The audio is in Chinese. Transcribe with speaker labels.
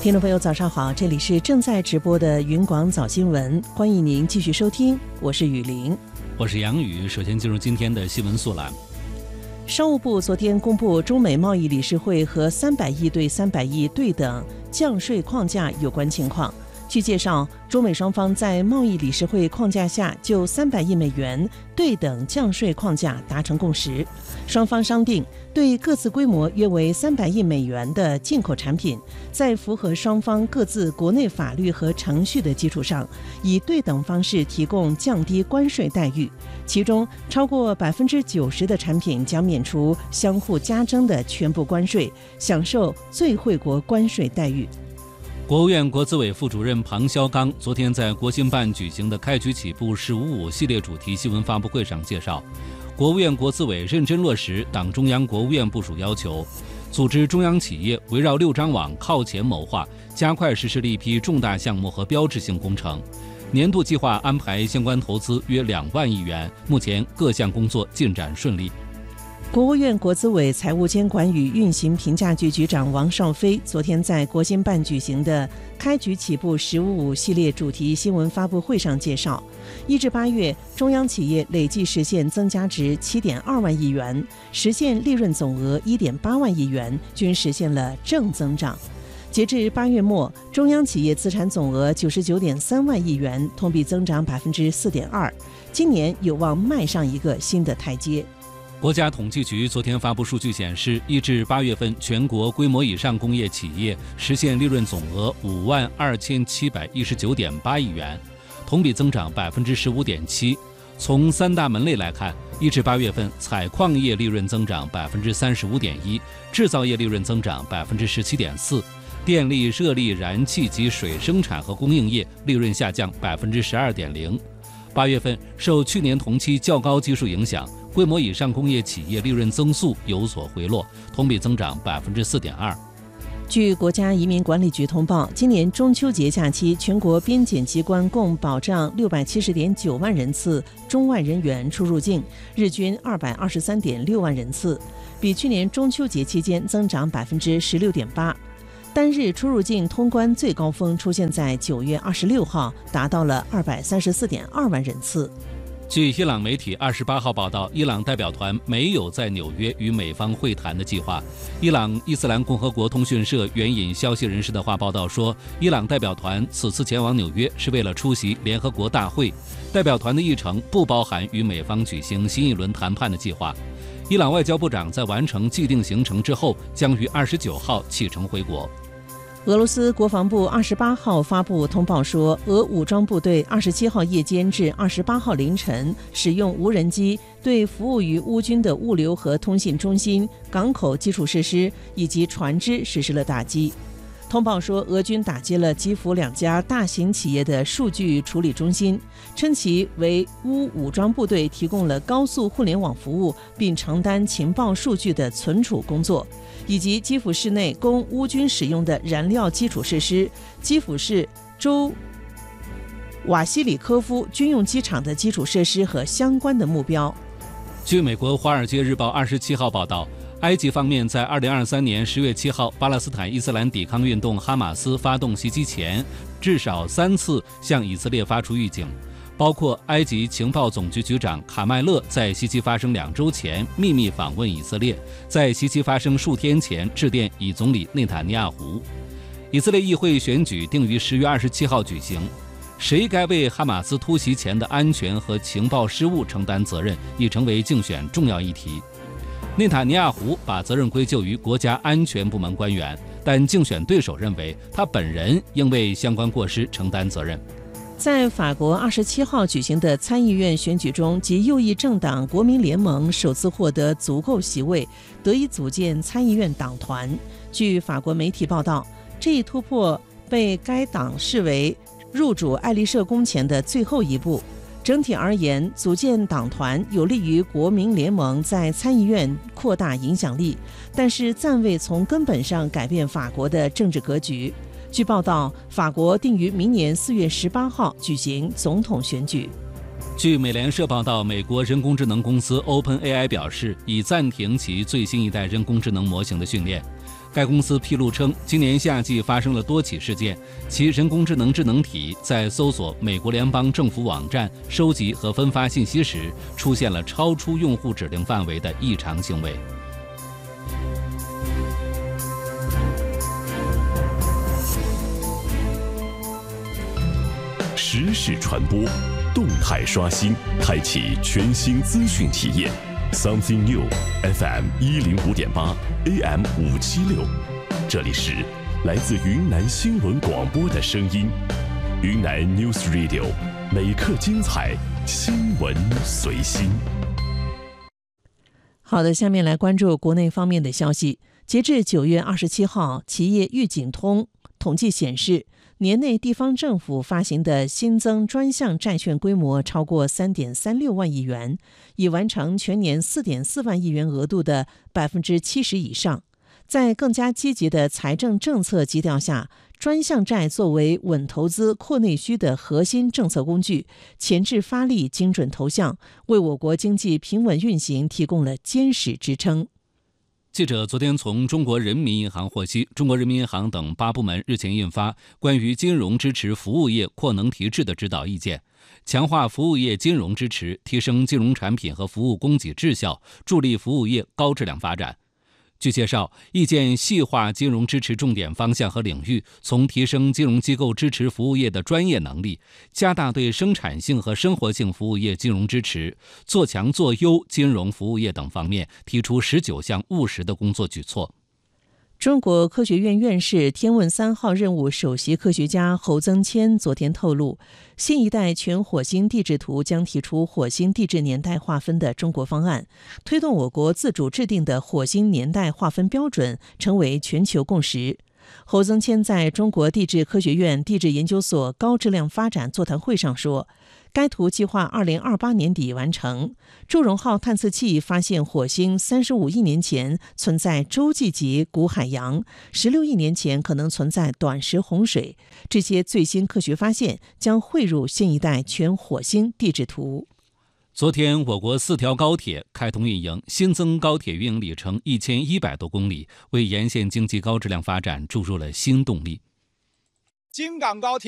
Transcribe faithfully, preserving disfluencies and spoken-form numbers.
Speaker 1: 听众朋友早上好，这里是正在直播的云广早新闻，欢迎您继续收听，我是雨玲，
Speaker 2: 我是杨宇。首先进入今天的新闻速览。
Speaker 1: 商务部昨天公布中美贸易理事会和三百亿对三百亿对等降税框架有关情况。据介绍，中美双方在贸易理事会框架下就三百亿美元对等降税框架达成共识，双方商定对各自规模约为三百亿美元的进口产品，在符合双方各自国内法律和程序的基础上，以对等方式提供降低关税待遇，其中超过百分之九十的产品将免除相互加征的全部关税，享受最惠国关税待遇。
Speaker 2: 国务院国资委副主任庞肖刚昨天在国新办举行的开局起步“十五五”系列主题新闻发布会上介绍，国务院国资委认真落实党中央、国务院部署要求，组织中央企业围绕六张网靠前谋划，加快实施了一批重大项目和标志性工程。年度计划安排相关投资约两万亿元，目前各项工作进展顺利。
Speaker 1: 国务院国资委财务监管与运行评价局局长王少飞昨天在国新办举行的开局起步“十五五”系列主题新闻发布会上介绍，一至八月中央企业累计实现增加值七点二万亿元，实现利润总额一点八万亿元，均实现了正增长。截至八月末，中央企业资产总额九十九点三万亿元，同比增长百分之四点二，今年有望迈上一个新的台阶。
Speaker 2: 国家统计局昨天发布数据显示，一至八月份全国规模以上工业企业实现利润总额五万二千七百一十九点八亿元，同比增长百分之十五点七。从三大门类来看，一至八月份采矿业利润增长百分之三十五点一，制造业利润增长百分之十七点四，电力、热力、燃气及水生产和供应业利润下降百分之十二点零。八月份受去年同期较高基数影响，规模以上工业企业利润增速有所回落，同比增长百分之四点二。
Speaker 1: 据国家移民管理局通报，今年中秋节假期，全国边检机关共保障六百七十点九万人次中外人员出入境，日均二百二十三点六万人次，比去年中秋节期间增长百分之十六点八。单日出入境通关最高峰出现在九月二十六号，达到了二百三十四点二万人次。
Speaker 2: 据伊朗媒体二十八号报道，伊朗代表团没有在纽约与美方会谈的计划。伊朗伊斯兰共和国通讯社援引消息人士的话报道说，伊朗代表团此次前往纽约是为了出席联合国大会，代表团的议程不包含与美方举行新一轮谈判的计划。伊朗外交部长在完成既定行程之后，将于二十九号启程回国。
Speaker 1: 俄罗斯国防部二十八号发布通报说，俄武装部队二十七号夜间至二十八号凌晨使用无人机对服务于乌军的物流和通信中心、港口基础设施以及船只实施了打击。通报说，俄军打击了基辅两家大型企业的数据处理中心，称其为乌武装部队提供了高速互联网服务，并承担情报数据的存储工作，以及基辅市内供乌军使用的燃料基础设施、基辅市州瓦西里科夫军用机场的基础设施和相关的目标。
Speaker 2: 据美国《华尔街日报》二十七号报道，埃及方面在二零二三年十月七号巴勒斯坦伊斯兰抵抗运动哈马斯发动袭击前，至少三次向以色列发出预警，包括埃及情报总局局长卡麦勒在袭击发生两周前秘密访问以色列，在袭击发生数天前致电以总理内塔尼亚胡。以色列议会选举定于十月二十七号举行，谁该为哈马斯突袭前的安全和情报失误承担责任，已成为竞选重要议题。内塔尼亚胡把责任归咎于国家安全部门官员，但竞选对手认为他本人应为相关过失承担责任。
Speaker 1: 在法国二十七号举行的参议院选举中，极右翼政党国民联盟首次获得足够席位，得以组建参议院党团。据法国媒体报道，这一突破被该党视为入主爱丽舍宫前的最后一步。整体而言，组建党团有利于国民联盟在参议院扩大影响力，但是暂未从根本上改变法国的政治格局。据报道，法国定于明年四月十八号举行总统选举。
Speaker 2: 据美联社报道，美国人工智能公司 OpenAI 表示，已暂停其最新一代人工智能模型的训练。 该公司披露称，今年夏季发生了多起事件，其人工智能智能体在搜索美国联邦政府网站、收集和分发信息时，出现了超出用户指令范围的异常行为。
Speaker 3: 时事传播，动态刷新，开启全新资讯体验。Something New F M 一零五点八 A M 五七六，这里是来自云南新闻广播的声音。云南 News Radio， 每刻精彩，新闻随心。
Speaker 1: 好的，下面来关注国内方面的消息。截至九月二十七号，企业预警通统计显示，年内地方政府发行的新增专项债券规模超过 三点三六万亿元，已完成全年 四点四万亿元额度的 百分之七十 以上。在更加积极的财政政策基调下，专项债作为稳投资、扩内需的核心政策工具，前置发力、精准投向，为我国经济平稳运行提供了坚实支撑。
Speaker 2: 记者昨天从中国人民银行获悉，中国人民银行等八部门日前印发关于金融支持服务业扩能提质的指导意见，强化服务业金融支持，提升金融产品和服务供给质效，助力服务业高质量发展。据介绍，意见细化金融支持重点方向和领域，从提升金融机构支持服务业的专业能力，加大对生产性和生活性服务业金融支持，做强做优金融服务业等方面，提出十九项务实的工作举措。
Speaker 1: 中国科学院院士、天问三号任务首席科学家侯增谦昨天透露，新一代全火星地质图将提出火星地质年代划分的中国方案，推动我国自主制定的火星年代划分标准成为全球共识。侯增谦在中国地质科学院地质研究所高质量发展座谈会上说，该图计划二零二八年底完成。祝融号探测器发现火星三十五亿年前存在洲际级古海洋，十六亿年前可能存在短时洪水。这些最新科学发现将汇入新一代全火星地质图。
Speaker 2: 昨天，我国四条高铁开通运营，新增高铁运营里程一千一百多公里，为沿线经济高质量发展注入了新动力。
Speaker 4: 京港高铁